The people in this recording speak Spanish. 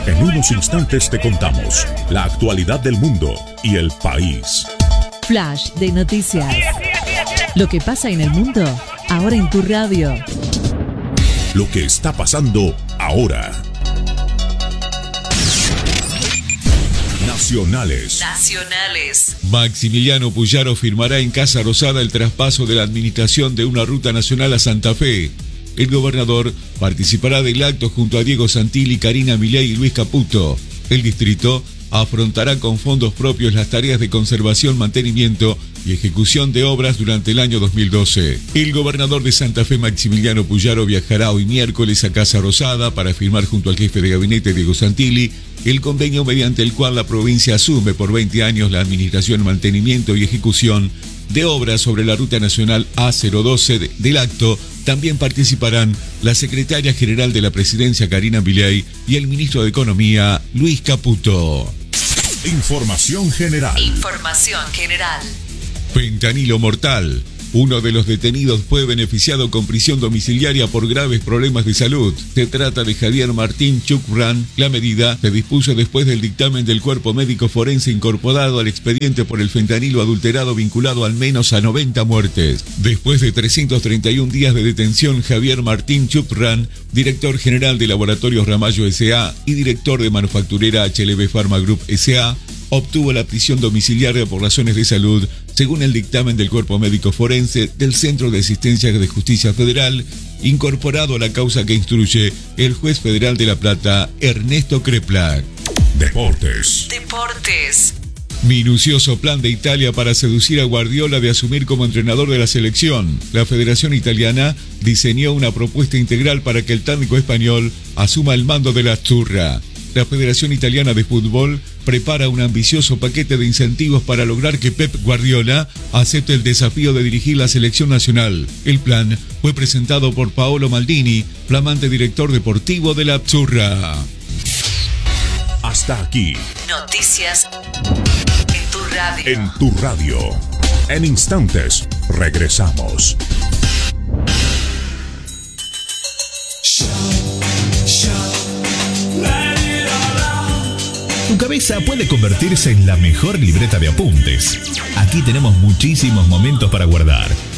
En unos instantes te contamos la actualidad del mundo y el país. Flash de noticias. Lo que pasa en el mundo, ahora en tu radio. Lo que está pasando ahora. Nacionales. Maximiliano Puyaro firmará en Casa Rosada el traspaso de la administración de una ruta nacional a Santa Fe. El gobernador participará del acto junto a Diego Santilli, Karina Milei y Luis Caputo. El distrito afrontará con fondos propios las tareas de conservación, mantenimiento y ejecución de obras durante el año 2012. El gobernador de Santa Fe, Maximiliano Puyaro, viajará hoy miércoles a Casa Rosada para firmar junto al jefe de gabinete, Diego Santilli, el convenio mediante el cual la provincia asume por 20 años la administración, mantenimiento y ejecución de obras sobre la Ruta Nacional A012. Del acto también participarán la secretaria general de la presidencia, Karina Milei, y el ministro de Economía, Luis Caputo. Información general. Fentanilo mortal. Uno de los detenidos fue beneficiado con prisión domiciliaria por graves problemas de salud. Se trata de Javier Martín Chukran. La medida se dispuso después del dictamen del cuerpo médico forense incorporado al expediente por el fentanilo adulterado vinculado al menos a 90 muertes. Después de 331 días de detención, Javier Martín Chukran, director general de Laboratorios Ramallo S.A. y director de manufacturera HLB Pharma Group S.A., obtuvo la prisión domiciliaria por razones de salud, según el dictamen del cuerpo médico forense del Centro de Asistencia de Justicia Federal, incorporado a la causa que instruye el juez federal de La Plata, Ernesto Kreplak. Deportes. Minucioso plan de Italia para seducir a Guardiola de asumir como entrenador de la selección. La Federación Italiana diseñó una propuesta integral para que el técnico español asuma el mando de la Azzurra. La Federación Italiana de Fútbol prepara un ambicioso paquete de incentivos para lograr que Pep Guardiola acepte el desafío de dirigir la selección nacional. El plan fue presentado por Paolo Maldini, flamante director deportivo de la Azzurra. Hasta aquí. Noticias en tu radio. En tu radio. En instantes regresamos. Tu cabeza puede convertirse en la mejor libreta de apuntes. Aquí tenemos muchísimos momentos para guardar.